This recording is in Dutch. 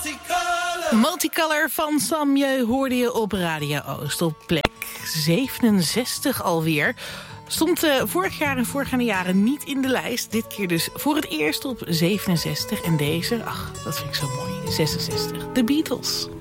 Multicolor van Samjeu hoorde je op Radio Oost op plek 67 alweer. Stond vorig jaar en voorgaande jaren niet in de lijst. Dit keer dus voor het eerst op 67. En deze, ach, dat vind ik zo mooi, 66. De Beatles.